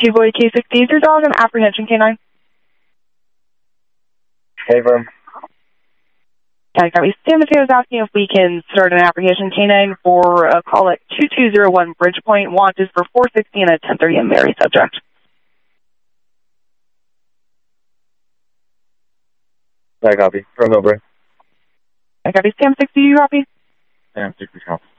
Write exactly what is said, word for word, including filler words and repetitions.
two Boy K sixty, is your dog an apprehension canine? Hey, firm. Okay, copy. San Mateo is asking if we can start an apprehension canine for a call at two two zero one Bridgepoint. Want is for four sixty and a ten thirty a Mary subject. I copy. From Millbrae. I copy. Sam sixty, you copy? Sam sixty, copy.